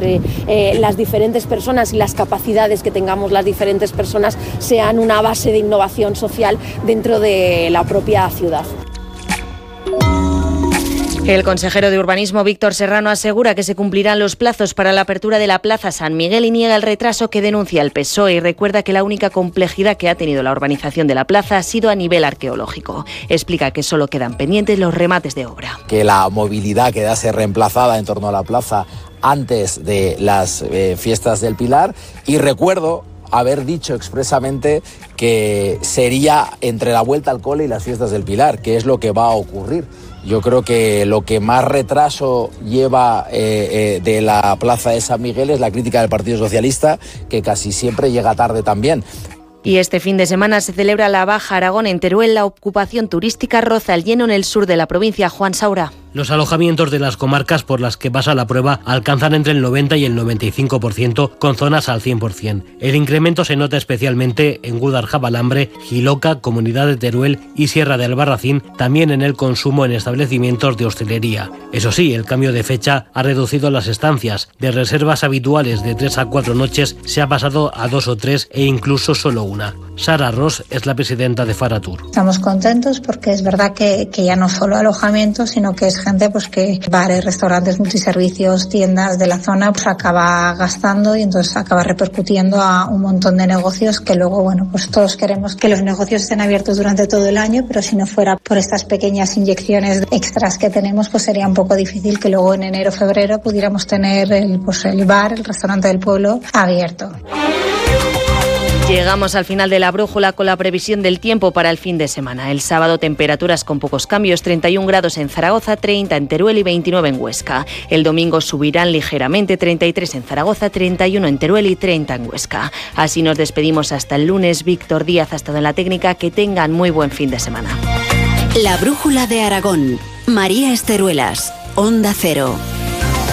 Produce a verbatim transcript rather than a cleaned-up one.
entre eh, las diferentes personas y las capacidades que tengamos las diferentes personas sean una base de innovación social dentro de la propia ciudad. El consejero de Urbanismo, Víctor Serrano, asegura que se cumplirán los plazos para la apertura de la Plaza San Miguel y niega el retraso que denuncia el P S O E y recuerda que la única complejidad que ha tenido la urbanización de la plaza ha sido a nivel arqueológico. Explica que solo quedan pendientes los remates de obra. Que la movilidad quedase reemplazada en torno a la plaza antes de las eh, fiestas del Pilar, y recuerdo haber dicho expresamente que sería entre la vuelta al cole y las fiestas del Pilar, que es lo que va a ocurrir. Yo creo que lo que más retraso lleva eh, eh, de la Plaza de San Miguel es la crítica del Partido Socialista, que casi siempre llega tarde también. Y este fin de semana se celebra la Baja Aragón en Teruel. La ocupación turística roza el lleno en el sur de la provincia. Juan Saura. Los alojamientos de las comarcas por las que pasa la prueba alcanzan entre el noventa y el noventa y cinco por ciento, con zonas al cien por ciento. El incremento se nota especialmente en Gúdar-Jabalambre, Jiloca, Comunidad de Teruel y Sierra de Albarracín, también en el consumo en establecimientos de hostelería. Eso sí, el cambio de fecha ha reducido las estancias. De reservas habituales de tres a cuatro noches se ha pasado a dos o tres e incluso solo una. Sara Ross es la presidenta de Faratur. Estamos contentos porque es verdad que, que ya no solo alojamiento, sino que es gente pues que bares, restaurantes, multiservicios, tiendas de la zona pues acaba gastando y entonces acaba repercutiendo a un montón de negocios que luego, bueno, pues todos queremos que los negocios estén abiertos durante todo el año, pero si no fuera por estas pequeñas inyecciones extras que tenemos, pues sería un poco difícil que luego en enero, febrero pudiéramos tener el, pues el bar, el restaurante del pueblo abierto. Llegamos al final de la brújula con la previsión del tiempo para el fin de semana. El sábado temperaturas con pocos cambios, treinta y un grados en Zaragoza, treinta en Teruel y veintinueve en Huesca. El domingo subirán ligeramente, treinta y tres en Zaragoza, treinta y uno en Teruel y treinta en Huesca. Así nos despedimos hasta el lunes. Víctor Díaz ha estado en la técnica. Que tengan muy buen fin de semana. La brújula de Aragón. María Esteruelas, Onda Cero.